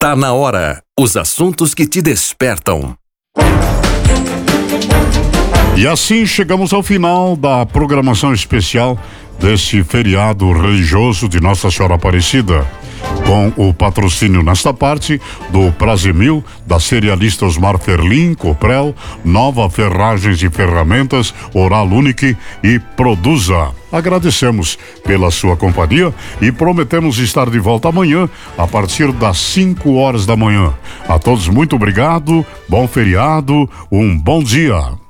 Tá na hora. Os assuntos que te despertam. E assim chegamos ao final da programação especial desse feriado religioso de Nossa Senhora Aparecida, com o patrocínio nesta parte do Prazemil, da cerealista Osmar Ferlin, Coprel, Nova Ferragens e Ferramentas, Oral Unique e Produza. Agradecemos pela sua companhia e prometemos estar de volta amanhã a partir das 5 horas da manhã. A todos muito obrigado, bom feriado, um bom dia.